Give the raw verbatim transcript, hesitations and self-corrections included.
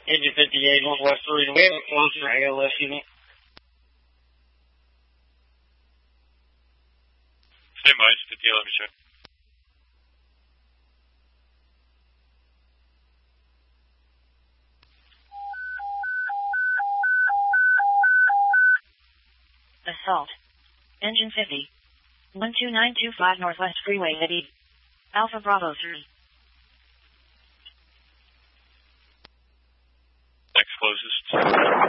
Engine fifty-eight, Northwest three, we have a closer A L S unit. Stand by, it's fifty eleven, check. Assault. Engine fifty. one two nine two five Northwest Freeway Eddie. Alpha Bravo three. Next closest.